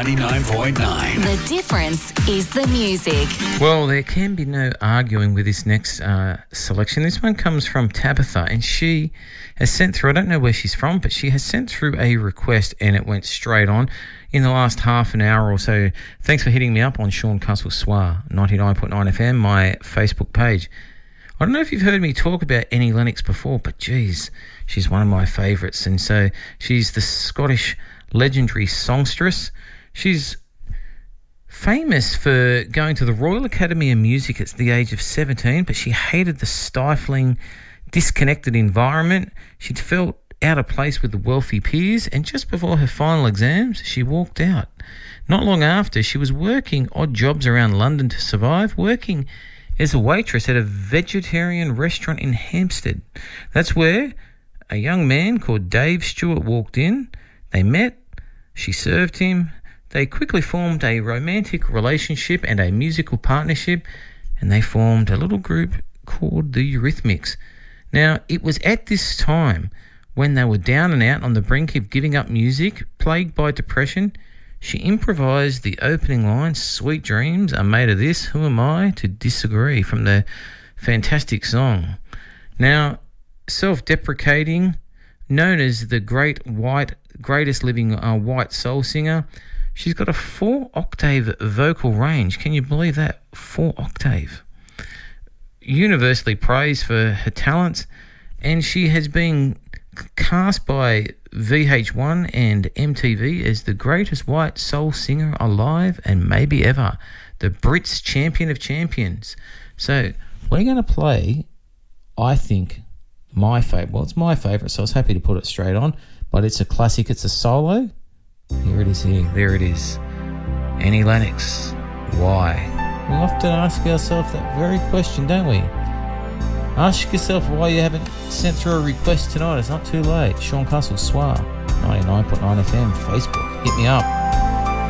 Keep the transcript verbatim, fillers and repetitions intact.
ninety-nine point nine. The difference is the music. Well, there can be no arguing with this next uh, selection. This one comes from Tabitha, and she has sent through, I don't know where she's from, but she has sent through a request, and it went straight on in the last half an hour or so. Thanks for hitting me up on Sean Castle Soir, ninety-nine point nine F M, my Facebook page. I don't know if you've heard me talk about Annie Lennox before, but geez, she's one of my favourites. And so she's the Scottish legendary songstress. She's famous for going to the Royal Academy of Music at the age of seventeen, but she hated the stifling, disconnected environment. She'd felt out of place with the wealthy peers, and just before her final exams, she walked out. Not long after, she was working odd jobs around London to survive, working as a waitress at a vegetarian restaurant in Hampstead. That's where a young man called Dave Stewart walked in. They met, she served him, they quickly formed a romantic relationship and a musical partnership, and they formed a little group called the Eurythmics. Now, it was at this time when they were down and out on the brink of giving up music, plagued by depression, she improvised the opening line, "Sweet dreams are made of this, who am I to disagree," from the fantastic song. Now, self-deprecating, known as the great white, greatest living uh, white soul singer, she's got a four-octave vocal range. Can you believe that? Four-octave. Universally praised for her talents, and she has been cast by V H one and M T V as the greatest white soul singer alive and maybe ever, the Brits champion of champions. So we're going to play, I think, my favourite. Well, it's my favourite, so I was happy to put it straight on, but it's a classic. It's a solo. Here it is here. There it is. Annie Lennox. Why? We often ask ourselves that very question, don't we? Ask yourself why you haven't sent through a request tonight. It's not too late. Sean Castle Soir, ninety-nine point nine F M, Facebook. Hit me up.